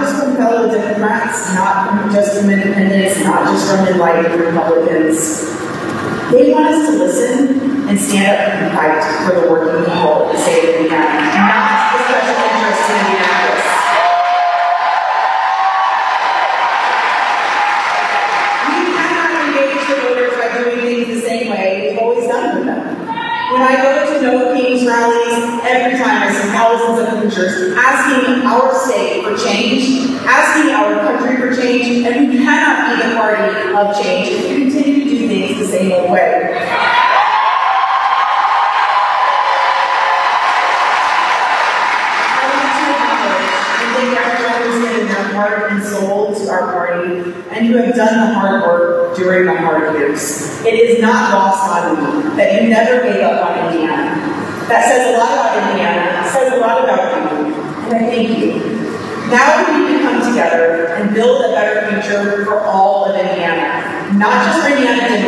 just from fellow Democrats, not from just from independents, not just from enlightened Republicans. They want us to listen and stand up and fight for the working people of the state of Indiana, not the special interests in Indianapolis. We cannot engage the voters by doing things the same way we've always done with them. When I go to No Kings rallies, every time I see thousands of pictures asking our state for change, asking our country for change, and we cannot be the party of change if we continue to do things the same old way. Heart and soul to our party, and you have done the hard work during the hard years. It is not lost on me that you never gave up on Indiana. That says a lot about Indiana, it says a lot about you, and I thank you. Now we need to come together and build a better future for all of Indiana, not just for Indiana.